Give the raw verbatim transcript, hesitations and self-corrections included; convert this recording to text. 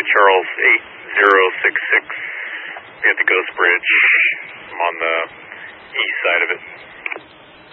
Charles eight zero six six at the Ghost Bridge. I'm on the east side of it.